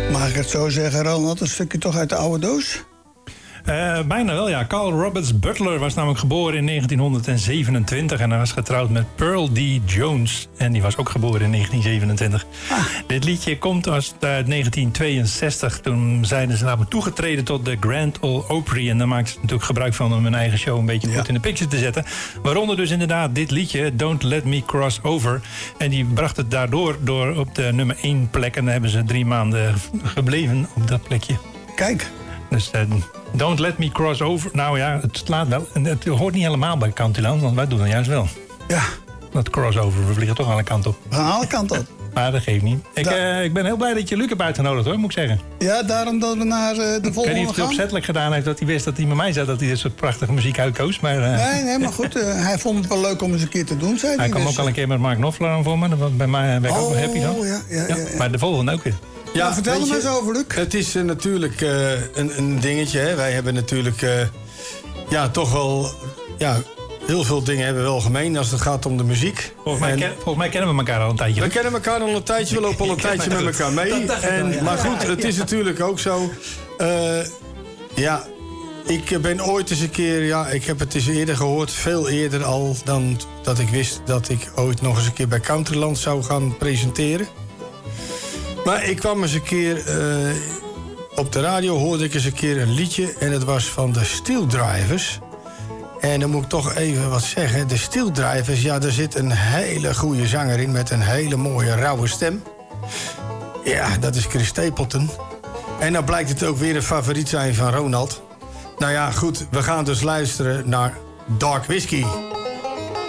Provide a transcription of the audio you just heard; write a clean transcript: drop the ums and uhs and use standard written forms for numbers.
Mag ik het zo zeggen, Ronald? Een stukje toch uit de oude doos? Bijna wel, ja. Carl Roberts Butler was namelijk geboren in 1927... en hij was getrouwd met Pearl D. Jones. En die was ook geboren in 1927. Dit liedje komt uit 1962. Toen zijn ze namelijk toegetreden tot de Grand Ole Opry. En daar maakten ze natuurlijk gebruik van om hun eigen show een beetje goed in de picture te zetten. Waaronder dus inderdaad dit liedje, Don't Let Me Cross Over. En die bracht het daardoor door op de nummer 1 plek. En daar hebben ze 3 maanden gebleven op dat plekje. Kijk. Dus Don't Let Me Cross Over. Nou ja, het slaat wel. En het hoort niet helemaal bij Countryland, want wij doen dat juist wel. Ja. Dat crossover, we vliegen toch alle kanten op. We gaan alle kanten op. Maar dat geeft niet. Ik ben heel blij dat je Luc hebt uitgenodigd, hoor, moet ik zeggen. Ja, daarom dat we naar de volgende gaan. Ik weet niet of hij opzettelijk gedaan heeft dat hij wist dat hij met mij zei... dat hij dit soort prachtige muziek uitkoos. Maar, nee, maar goed. Hij vond het wel leuk om eens een keer te doen, zei hij. Hij kwam ook al een keer met Mark Knopfler aan voor me. Bij mij ben ik ook wel happy dan. Ja. Maar de volgende ook weer. Ja, vertel me eens over, Luc. Het is natuurlijk een dingetje. Hè. Wij hebben natuurlijk toch wel... heel veel dingen hebben we wel gemeen als het gaat om de muziek. Volgens mij kennen we elkaar al een tijdje. We kennen elkaar al een tijdje. We lopen al een tijdje met elkaar mee. Maar goed, het is natuurlijk ook zo... ik ben ooit eens een keer... ik heb het eens eerder gehoord. Veel eerder al dan dat ik wist... dat ik ooit nog eens een keer bij Countryland zou gaan presenteren. Maar ik kwam eens een keer... op de radio hoorde ik eens een keer een liedje... en het was van de Steel Drivers... En dan moet ik toch even wat zeggen. De Steel Drivers, daar zit een hele goede zanger in... met een hele mooie, rauwe stem. Ja, dat is Chris Stapleton. En dan blijkt het ook weer een favoriet zijn van Ronald. Nou ja, goed, we gaan dus luisteren naar Dark Whiskey.